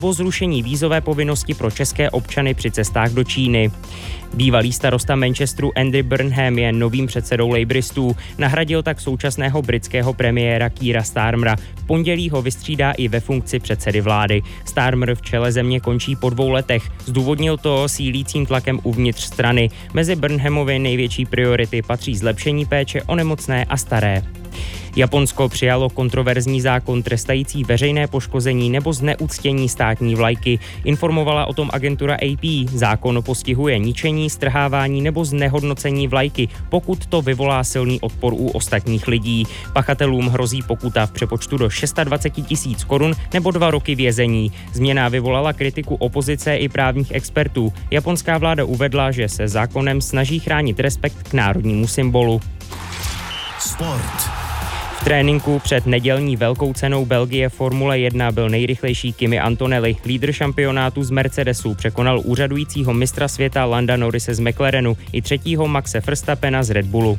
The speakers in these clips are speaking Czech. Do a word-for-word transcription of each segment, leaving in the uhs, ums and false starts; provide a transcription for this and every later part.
o zrušení vízové povinnosti pro české občany při cestách do Číny. Bývalý starosta Manchesteru Andy Burnham je novým předsedou Labouristů. Nahradil tak současného britského premiéra Keira Starmera. V pondělí ho vystřídá i ve funkci předsedy vlády. Starmer v čele země končí po dvou letech. Zdůvodnil to sílícím tlakem uvnitř strany. Mezi Burnhamovy největší priority patří zlepšení péče o nemocné a staré. Japonsko přijalo kontroverzní zákon trestající veřejné poškození nebo zneuctění státní vlajky. Informovala o tom agentura A P. Zákon postihuje ničení, strhávání nebo znehodnocení vlajky, pokud to vyvolá silný odpor u ostatních lidí. Pachatelům hrozí pokuta v přepočtu do dvacet šest tisíc korun nebo dva roky vězení. Změna vyvolala kritiku opozice i právních expertů. Japonská vláda uvedla, že se zákonem snaží chránit respekt k národnímu symbolu. Sport. V tréninku před nedělní velkou cenou Belgie Formule jedna byl nejrychlejší Kimi Antonelli. Lídr šampionátu z Mercedesu překonal úřadujícího mistra světa Landa Norrise z McLarenu i třetího Maxe Verstappena z Red Bullu.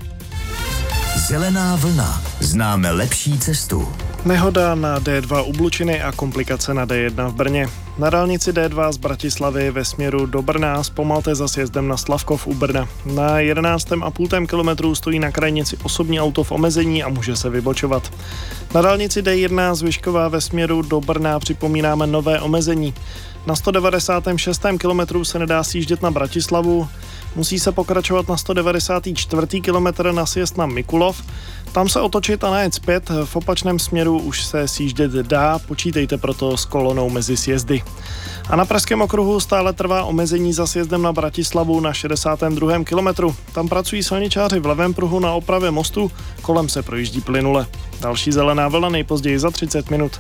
Zelená vlna. Známe lepší cestu. Nehoda na D dva u Blučiny a komplikace na D jedna v Brně. Na dálnici D dva z Bratislavy ve směru do Brna zpomalte za sjezdem na Slavkov u Brna. Na jedenáctém a půl kilometru stojí na krajnici osobní auto v omezení a může se vybočovat. Na dálnici D jedna z Vyškova ve směru do Brna připomínáme nové omezení. Na sto devadesátém šestém kilometru se nedá sjíždět na Bratislavu, musí se pokračovat na sto devadesátém čtvrtém kilometru na sjezd na Mikulov, tam se otočit a najet zpět, v opačném směru už se sjíždět dá, počítejte proto s kolonou mezi sjezdy. A na Pražském okruhu stále trvá omezení za sjezdem na Bratislavu na šedesátém druhém kilometru. Tam pracují silničáři v levém pruhu na opravě mostu, kolem se projíždí plynule. Další zelená vlna nejpozději za třicet minut.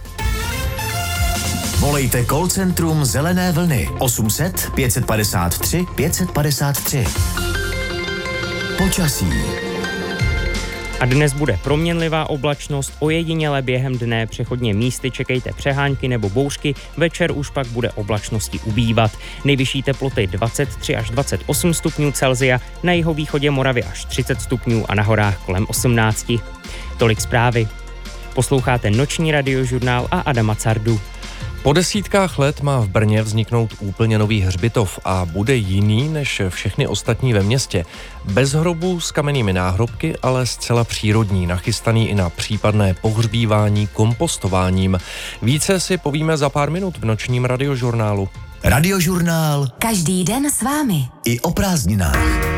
Volejte call centrum Zelené vlny osm set pět padesát tři pět padesát tři. Počasí. A dnes bude proměnlivá oblačnost, ojediněle během dne přechodně místy čekejte přehánky nebo bouřky, večer už pak bude oblačnosti ubývat. Nejvyšší teploty dvacet tři až dvacet osm stupňů Celsia, na jihovýchodě Moravy až třicet stupňů a na horách kolem osmnáct. Tolik zprávy. Posloucháte Noční radiožurnál a Adama Cardu. Po desítkách let má v Brně vzniknout úplně nový hřbitov a bude jiný než všechny ostatní ve městě. Bez hrobů s kamennými náhrobky, ale zcela přírodní, nachystaný i na případné pohřbívání kompostováním. Více si povíme za pár minut v Nočním radiožurnálu. Radiožurnál. Každý den s vámi. I o prázdninách.